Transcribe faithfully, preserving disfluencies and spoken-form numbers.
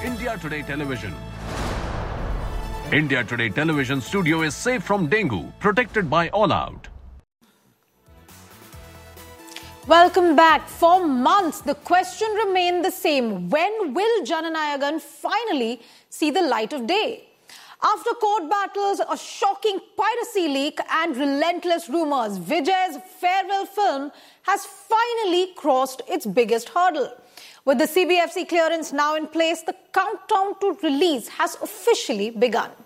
India Today Television. India Today Television studio is safe from dengue, protected by All Out. Welcome back. For months, the question remained the same. When will Jananayagan finally see the light of day? After court battles, a shocking piracy leak and relentless rumors, Vijay's farewell film has finally crossed its biggest hurdle. With the C B F C clearance now in place, the countdown to release has officially begun.